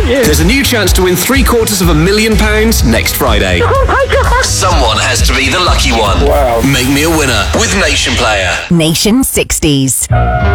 There's a new chance to win £750,000 next Friday. Oh my God. Someone has to be the lucky one. Wow. Make me a winner with Nation Player. Nation 60s.